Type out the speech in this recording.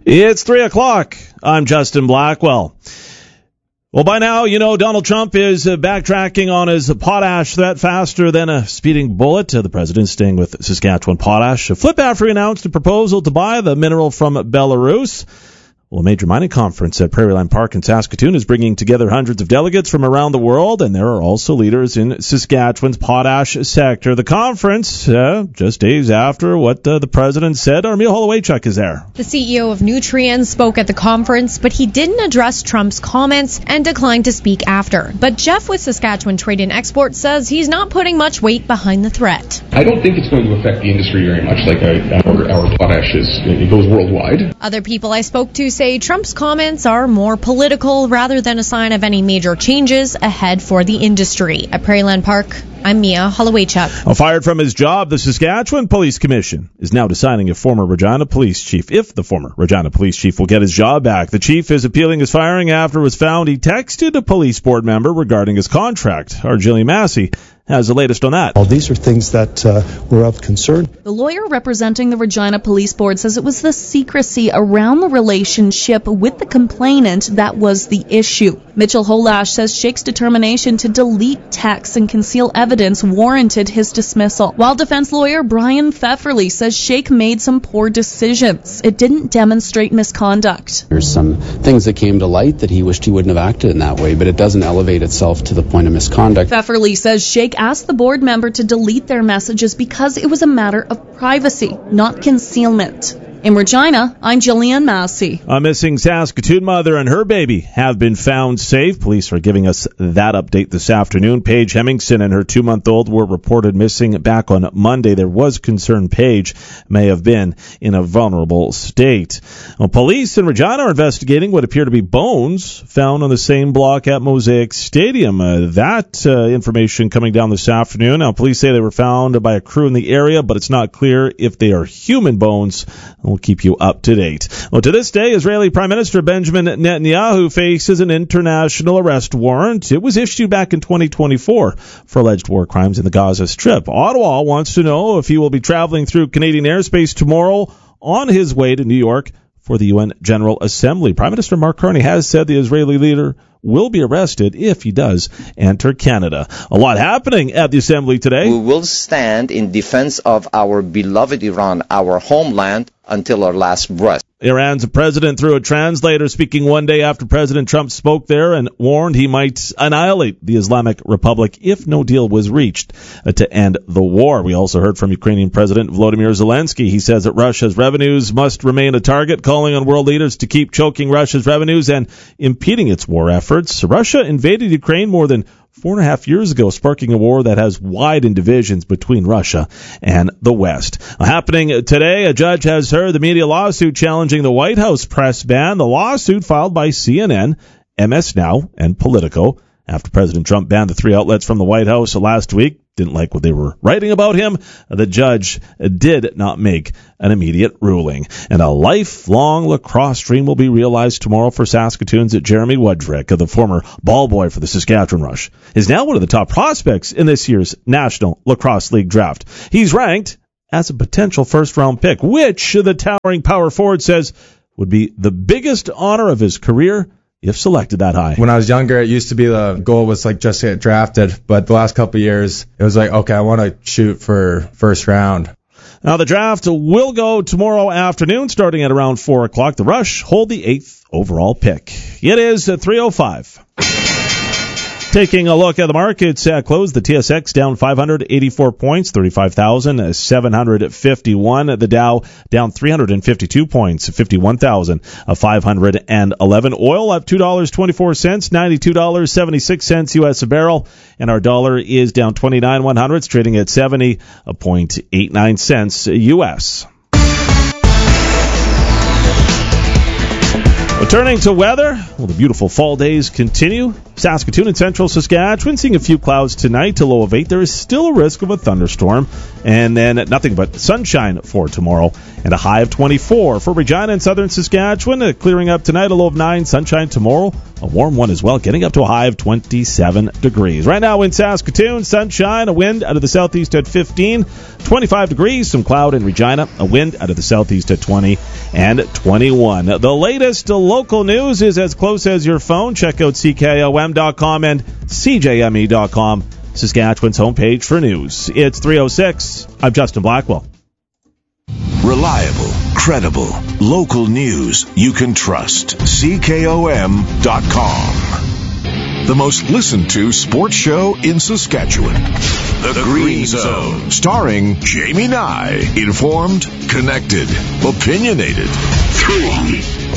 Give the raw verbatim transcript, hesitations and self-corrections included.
It's three o'clock. I'm Justin Blackwell. Well, by now, you know Donald Trump is uh, backtracking on his potash threat faster than a speeding bullet. Uh, the president staying with Saskatchewan Potash. A flip after he announced a proposal to buy the mineral from Belarus. Well, a major mining conference at Prairieland Park in Saskatoon is bringing together hundreds of delegates from around the world, and there are also leaders in Saskatchewan's potash sector. The conference, uh, just days after what uh, the president said. Armia Holowaychuk is there. The C E O of Nutrien spoke at the conference, but he didn't address Trump's comments and declined to speak after. But Jeff with Saskatchewan Trade and Export says he's not putting much weight behind the threat. I don't think it's going to affect the industry very much, like our, our potash is. It goes worldwide. Other people I spoke to say Trump's comments are more political rather than a sign of any major changes ahead for the industry. At Prairieland Park, I'm Mia Holowaychuk. Well, fired from his job, the Saskatchewan Police Commission is now deciding if former Regina Police Chief, if the former Regina Police Chief will get his job back. The chief is appealing his firing after it was found he texted a police board member regarding his contract. Our Jillian Massey has the latest on that. All these are things that uh, were of concern. The lawyer representing the Regina Police Board says it was the secrecy around the relationship with the complainant that was the issue. Mitchell Holash says Shake's determination to delete texts and conceal evidence warranted his dismissal, while defense lawyer Brian Pfefferly says Shake made some poor decisions. It didn't demonstrate misconduct. There's some things that came to light that he wished he wouldn't have acted in that way, but it doesn't elevate itself to the point of misconduct. Pfefferly says Shake asked the board member to delete their messages because it was a matter of privacy, not concealment. In Regina, I'm Jillian Massey. A missing Saskatoon mother and her baby have been found safe. Police are giving us that update this afternoon. Paige Hemmingson and her two-month-old were reported missing back on Monday. There was concern Paige may have been in a vulnerable state. Well, police in Regina are investigating what appear to be bones found on the same block at Mosaic Stadium. Uh, that uh, information coming down this afternoon. Now, police say they were found by a crew in the area, but it's not clear if they are human bones. We'll keep you up to date. Well, to this day, Israeli Prime Minister Benjamin Netanyahu faces an international arrest warrant. It was issued back in twenty twenty-four for alleged war crimes in the Gaza Strip. Ottawa wants to know if he will be traveling through Canadian airspace tomorrow on his way to New York for the U N General Assembly. Prime Minister Mark Carney has said the Israeli leader will be arrested if he does enter Canada. A lot happening at the Assembly today. We will stand in defense of our beloved Iran, our homeland, until our last breath. Iran's president through a translator, speaking one day after President Trump spoke there and warned he might annihilate the Islamic Republic if no deal was reached uh, to end the war. We also heard from Ukrainian President Volodymyr Zelensky. He says that Russia's revenues must remain a target, calling on world leaders to keep choking Russia's revenues and impeding its war efforts. Russia invaded Ukraine more than four and a half years ago, sparking a war that has widened divisions between Russia and the West. Happening today, a judge has heard the media lawsuit challenging the White House press ban. The lawsuit filed by C N N, M S Now, and Politico after President Trump banned the three outlets from the White House last week. Didn't like what they were writing about him. The judge did not make an immediate ruling. And a lifelong lacrosse dream will be realized tomorrow for Saskatoon's Jeremy Wudrick, the former ball boy for the Saskatchewan Rush, is now one of the top prospects in this year's National Lacrosse League draft. He's ranked as a potential first-round pick, which the towering power forward says would be the biggest honor of his career if selected that high. When I was younger, it used to be the goal was like just to get drafted, but the last couple of years, it was like, okay, I want to shoot for first round. Now, the draft will go tomorrow afternoon, starting at around four o'clock. The Rush hold the eighth overall pick. It is three oh five. Taking a look at the markets at close, the T S X down five hundred eighty-four points, thirty-five thousand seven hundred fifty-one. The Dow down three hundred fifty-two points, fifty-one thousand five hundred eleven. Oil up two dollars and twenty-four cents, ninety-two dollars and seventy-six cents U S a barrel. And our dollar is down twenty-nine one hundredths, trading at seventy point eight nine cents U S. Returning to weather, well, the beautiful fall days continue. Saskatoon and central Saskatchewan seeing a few clouds tonight to low of eight. There is still a risk of a thunderstorm And then nothing but sunshine for tomorrow, and a high of twenty-four. For Regina and southern Saskatchewan, uh, clearing up tonight, a low of nine. Sunshine tomorrow, a warm one as well, getting up to a high of twenty-seven degrees. Right now in Saskatoon, sunshine, a wind out of the southeast at fifteen, twenty-five degrees, some cloud in Regina, a wind out of the southeast at twenty and twenty-one. The latest local news is as close as your phone. Check out C K O M dot com and C J M E dot com. Saskatchewan's homepage for news. It's three oh six. I'm Justin Blackwell. Reliable, credible, local news you can trust. C K O M dot com. The most listened to sports show in Saskatchewan. The, the Green Zone. Starring Jamie Nye. Informed, connected, opinionated. Three.